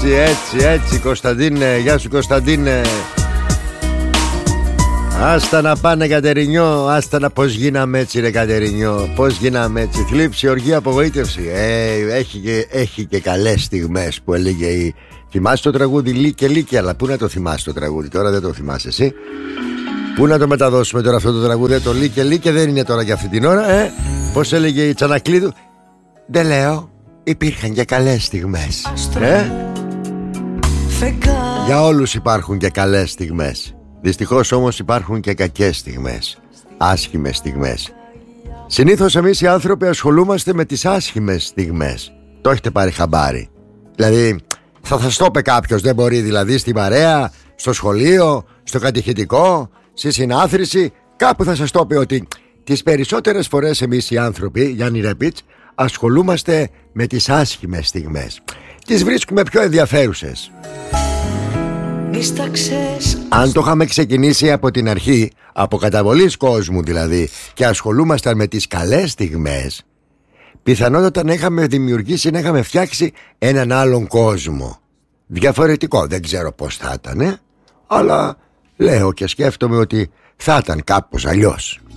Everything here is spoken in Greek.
έτσι Κωνσταντίνε, γεια σου Κωνσταντίνε. Άστα να πάνε Κατερινιό, άστα να πως γίναμε έτσι ρε Κατερινιό. Πως γίναμε έτσι, θλίψη, οργή, απογοήτευση. Έχει και καλές στιγμές που έλεγε η... Θυμάσαι το τραγούδι Λίκε, αλλά πού να το θυμάσαι το τραγούδι, τώρα δεν το θυμάσαι εσύ. Πού να το μεταδώσουμε τώρα αυτό το τραγούδι, το Λίκε δεν είναι τώρα για αυτή την ώρα, Πως έλεγε η Τσανακλείδου. Δεν λέω, υπήρχαν και καλές στιγμές, Για όλους υπάρχουν και καλές στιγμές. Δυστυχώς όμως υπάρχουν και κακές στιγμές, άσχημες στιγμές. Συνήθως εμείς οι άνθρωποι ασχολούμαστε με τις άσχημες στιγμές. Το έχετε πάρει χαμπάρι? Δηλαδή θα το είπε κάποιος, δεν μπορεί δηλαδή στην παρέα, στο σχολείο, στο κατηχητικό, στη συνάθρηση, κάπου θα σας το πει ότι τις περισσότερες φορές εμείς οι άνθρωποι, Γιάννη Ρεπίτς, ασχολούμαστε με τις άσχημες στιγμές. Τις βρίσκουμε πιο ενδιαφέρουσες. Αν το είχαμε ξεκινήσει από την αρχή, από καταβολής κόσμου δηλαδή, και ασχολούμασταν με τις καλές στιγμές, πιθανότατα να είχαμε δημιουργήσει, να είχαμε φτιάξει έναν άλλον κόσμο. Διαφορετικό, δεν ξέρω πως θα ήταν, αλλά λέω και σκέφτομαι ότι θα ήταν κάπως αλλιώς.